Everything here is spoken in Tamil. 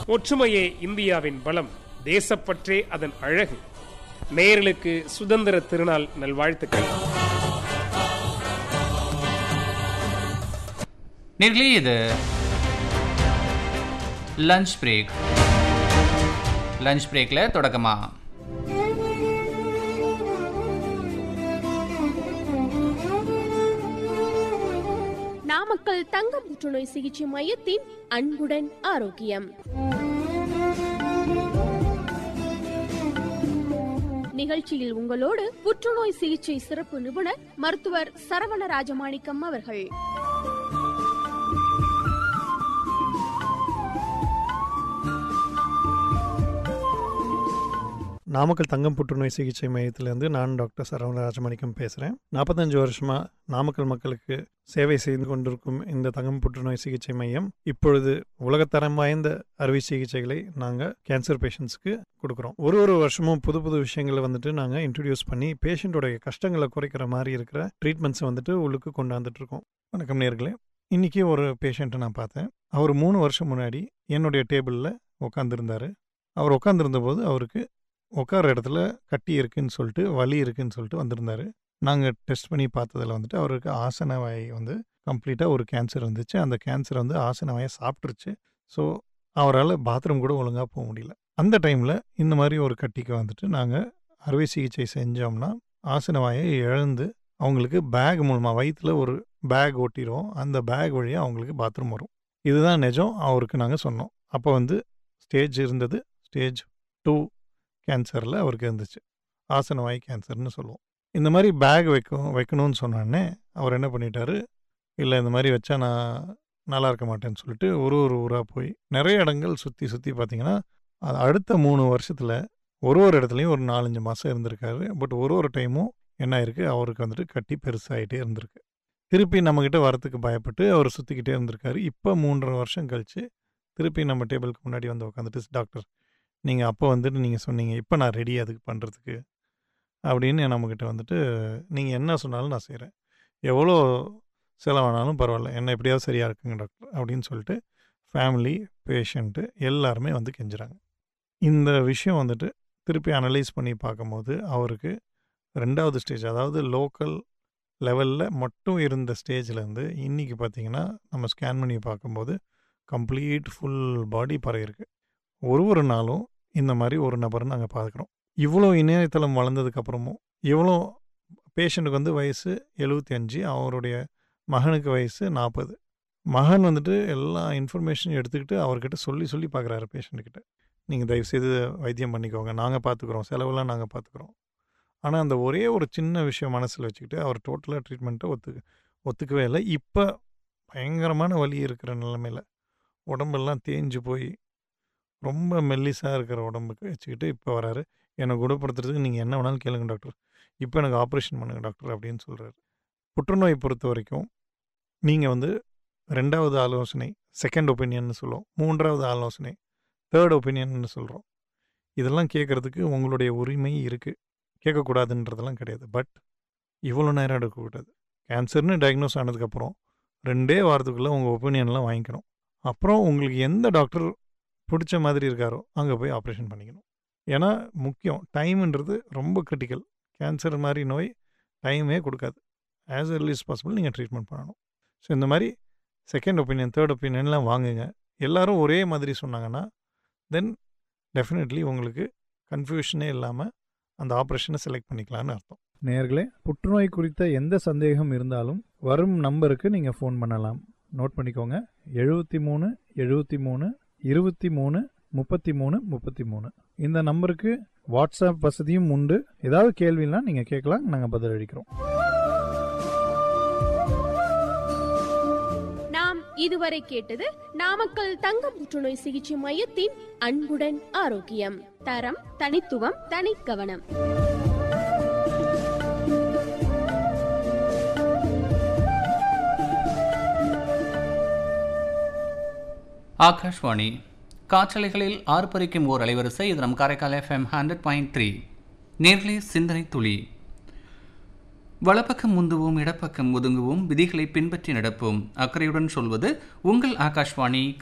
ஒற்றுமையே இந்தியாவின் பலம், தேசப்பற்றே அதன் அழகு. நேயர்களுக்கு சுதந்திர திருநாள் நல்வாழ்த்துக்கள். நேர்களே, இது லஞ்ச் பிரேக். லஞ்ச் பிரேக்ல தொடக்கமா நாமக்கல் தங்கம் புற்றுநோய் சிகிச்சை மையத்தின் அன்புடன் ஆரோக்கியம் நிகழ்ச்சியில் உங்களோடு புற்றுநோய் சிகிச்சை சிறப்பு நிபுணர் மருத்துவர் சரவண ராஜமாணிக்கம் அவர்கள். நாமக்கல் தங்கம் புற்றுநோய் சிகிச்சை மையத்திலேருந்து நான் டாக்டர் சரவண ராஜமாணிக்கம் பேசுகிறேன். 45 வருஷமாக நாமக்கல் மக்களுக்கு சேவை செய்து கொண்டிருக்கும் இந்த தங்கம் புற்றுநோய் சிகிச்சை மையம் இப்பொழுது உலகத்தரம் வாய்ந்த அறுவை சிகிச்சைகளை நாங்கள் கேன்சர் பேஷண்ட்ஸ்க்கு கொடுக்குறோம். ஒரு வருஷமும் புது புது விஷயங்களை நாங்கள் இன்ட்ரடியூஸ் பண்ணி பேஷண்ட்டோடைய கஷ்டங்களை குறைக்கிற மாதிரி இருக்கிற ட்ரீட்மெண்ட்ஸை உள்ளுக்கு கொண்டாந்துட்டு இருக்கோம். வணக்கம் நேயர்களே, இன்றைக்கி ஒரு பேஷண்ட்டை நான் பார்த்தேன். அவர் 3 வருஷம் முன்னாடி என்னுடைய டேபிளில் உட்காந்துருந்தார். அவர் உட்காந்துருந்தபோது அவருக்கு உட்கார இடத்துல கட்டி இருக்குன்னு சொல்லிட்டு, வலி இருக்குன்னு சொல்லிட்டு வந்திருந்தார். நாங்கள் டெஸ்ட் பண்ணி பார்த்ததில் அவருக்கு ஆசன வாய் கம்ப்ளீட்டாக ஒரு கேன்சர் இருந்துச்சு. அந்த கேன்சர் ஆசன வாயை சாப்பிட்ருச்சு. ஸோ அவரால் பாத்ரூம் கூட ஒழுங்காக போக முடியல. அந்த டைமில் இந்த மாதிரி ஒரு கட்டிக்கு நாங்கள் அறுவை சிகிச்சை செஞ்சோம்னா ஆசன வாயை இழந்து அவங்களுக்கு பேக் மூலமாக வயிற்றில் ஒரு பேக் ஒட்டிடுவோம். அந்த பேக் வழியாக அவங்களுக்கு பாத்ரூம் வரும். இதுதான் நிஜம். அவருக்கு நாங்கள் சொன்னோம். அப்போ ஸ்டேஜ் இருந்தது, ஸ்டேஜ் 2 கேன்சரில் அவருக்கு இருந்துச்சு. ஆசன வாய் கேன்சர்னு சொல்லுவோம். இந்த மாதிரி பேக் வைக்கணும்னு சொன்னோடனே அவர் என்ன பண்ணிட்டாரு, இல்லை இந்த மாதிரி வச்சா நான் நல்லா இருக்க மாட்டேன்னு சொல்லிட்டு ஒரு ஊராக போய் நிறைய இடங்கள் சுற்றி பார்த்தீங்கன்னா அடுத்த 3 வருஷத்தில் ஒரு இடத்துலையும் ஒரு 4-5 மாதம் இருந்திருக்காரு. பட் ஒரு டைமும் என்ன ஆயிருக்கு, அவருக்கு கட்டி பெருசாகிட்டே இருந்திருக்கு. திருப்பி நம்மக்கிட்ட வரத்துக்கு பயப்பட்டு அவர் சுற்றிக்கிட்டே இருந்திருக்காரு. இப்போ 3.5 வருஷம் கழித்து திருப்பி நம்ம டேபிளுக்கு முன்னாடி உட்காந்துட்டு, டாக்டர் நீங்கள் அப்போ நீங்கள் சொன்னீங்க, இப்போ நான் ரெடி அதுக்கு பண்ணுறதுக்கு அப்படின்னு நம்மக்கிட்ட நீங்கள் என்ன சொன்னாலும் நான் செய்கிறேன், எவ்வளோ செலவானாலும் பரவாயில்ல, என்ன எப்படியாவது சரியாக இருக்குங்க டாக்டர் அப்படின்னு சொல்லிட்டு ஃபேமிலி, பேஷண்ட்டு எல்லாருமே கெஞ்சுறாங்க. இந்த விஷயம் திருப்பி அனலைஸ் பண்ணி பார்க்கும்போது அவருக்கு 2வது ஸ்டேஜ், அதாவது லோக்கல் லெவலில் மட்டும் இருந்த ஸ்டேஜ்லேருந்து இன்றைக்கி பார்த்திங்கன்னா நம்ம ஸ்கேன் பண்ணி பார்க்கும்போது கம்ப்ளீட் ஃபுல் பாடி பரவிருக்கு. ஒரு நாளும் இந்த மாதிரி ஒரு நபரை நாங்கள் பார்க்குறோம். இவ்வளோ இணையதளம் வளர்ந்ததுக்கப்புறமும் இவ்வளோ பேஷண்ட்டுக்கு வயசு 75, அவருடைய மகனுக்கு வயசு 40. மகன் எல்லா இன்ஃபர்மேஷனும் எடுத்துக்கிட்டு அவர்கிட்ட சொல்லி பார்க்குறாரு பேஷண்ட்டுக்கிட்ட, நீங்கள் தயவுசெய்து வைத்தியம் பண்ணிக்கோங்க, நாங்கள் பார்த்துக்குறோம், செலவெல்லாம் நாங்கள் பார்த்துக்குறோம். ஆனால் அந்த ஒரே ஒரு சின்ன விஷயம் மனசில் வச்சுக்கிட்டு அவர் டோட்டலாக ட்ரீட்மெண்ட்டை ஒத்துக்கவே இல்லை. இப்போ பயங்கரமான வலி இருக்கிற நிலைமையில் உடம்பெல்லாம் தேஞ்சு போய் ரொம்ப மெல்லிஸாக இருக்கிற உடம்புக்கு வச்சுக்கிட்டு இப்போ வராரு. என்னை குணப்படுத்துறதுக்கு நீங்கள் என்ன வேணாலும் கேளுங்க டாக்டர், இப்போ எனக்கு ஆப்ரேஷன் பண்ணுங்க டாக்டர் அப்படின்னு சொல்கிறாரு. புற்றுநோய் பொறுத்த வரைக்கும் நீங்கள் 2வது ஆலோசனை, செகண்ட் ஒப்பீனியன்னு சொல்லுவோம், 3வது ஆலோசனை, 3rd ஒப்பீனியன்னு சொல்கிறோம். இதெல்லாம் கேட்குறதுக்கு உங்களுடைய உரிமை இருக்குது, கேட்கக்கூடாதுன்றதெல்லாம் கிடையாது. பட் இவ்வளோ நேரம் எடுக்கக்கூடாது. கேன்சர்னு டயக்னோஸ் ஆனதுக்கப்புறம் 2 வாரத்துக்குள்ளே உங்கள் ஒப்பீனியன்லாம் வாங்கிக்கணும். அப்புறம் உங்களுக்கு எந்த டாக்டர் பிடிச்ச மாதிரி இருக்காரோ அங்கே போய் ஆப்ரேஷன் பண்ணிக்கணும். ஏன்னா முக்கியம், டைமுன்றது ரொம்ப கிரிட்டிக்கல். கேன்சர் மாதிரி நோய் டைமே கொடுக்காது. ஆஸ் early as பாசிபிள் நீங்கள் ட்ரீட்மெண்ட் பண்ணணும். ஸோ இந்த மாதிரி செகண்ட் ஒப்பீனியன், 3rd ஒப்பீனியன்லாம் வாங்குங்க. எல்லோரும் ஒரே மாதிரி சொன்னாங்கன்னா தென் டெஃபினெட்லி உங்களுக்கு கன்ஃபியூஷனே இல்லாமல் அந்த ஆப்ரேஷனை செலக்ட் பண்ணிக்கலான்னு அர்த்தம். நேயர்களே, புற்றுநோய் குறித்த எந்த சந்தேகம் இருந்தாலும் வரும் நம்பருக்கு நீங்கள் ஃபோன் பண்ணலாம். நோட் பண்ணிக்கோங்க, 73 73 23 33 33. இந்த நம்பருக்கு வாட்ஸ்அப் வசதியும் உண்டு. ஏதாவது கேள்வினா நீங்கள் கேட்கலாம், நாங்கள் பதில் அளிக்கிறோம். நாம் இதுவரை கேட்டது நாமக்கல் தங்கம் புற்றுநோய் சிகிச்சை மையத்தின் அன்புடன் ஆரோக்கியம். தரம், தனித்துவம், தனிக்கவனம். ஆகாஷ்வாணி காற்றலைகளில் ஆர்ப்பரிக்கும் ஓர் அலைவரிசை. இது நம் காரைக்கால் FM 100.3. நேர்களே, சிந்தனை துளி. வலப்பக்கம் முந்துவோம், இடப்பக்கம் ஒதுங்குவோம், விதிகளை பின்பற்றி நடப்போம். அக்கறையுடன் சொல்வது உங்கள் ஆகாஷ்வாணி